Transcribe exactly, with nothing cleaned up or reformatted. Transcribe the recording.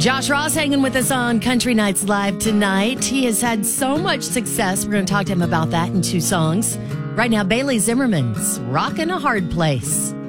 Josh Ross hanging with us on Country Nights Live tonight. He has had so much success. We're going to talk to him about that in two songs. Right now, Bailey Zimmerman's Rockin' a Hard Place.